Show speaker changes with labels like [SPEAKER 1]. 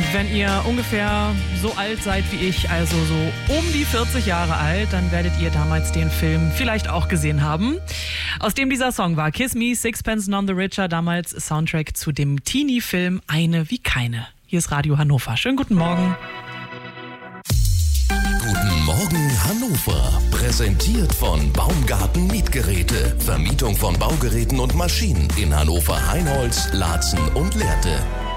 [SPEAKER 1] Wenn ihr ungefähr so alt seid wie ich, also so um die 40 Jahre alt, dann werdet ihr damals den Film vielleicht auch gesehen haben, aus dem dieser Song war. Kiss Me, Sixpence None the Richer, damals Soundtrack zu dem Teenie-Film Eine wie keine. Hier ist Radio Hannover. Schönen guten Morgen.
[SPEAKER 2] Guten Morgen Hannover. Präsentiert von Baumgarten Mietgeräte. Vermietung von Baugeräten und Maschinen in Hannover, Heinholz, Laatzen und Lehrte.